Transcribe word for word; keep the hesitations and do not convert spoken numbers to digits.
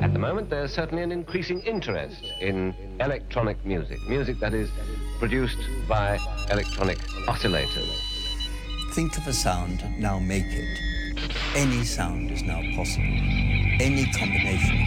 At the moment, there's certainly an increasing interest in electronic music, music that is produced by electronic oscillators. Think of a sound, now make it. Any sound is now possible. Any combination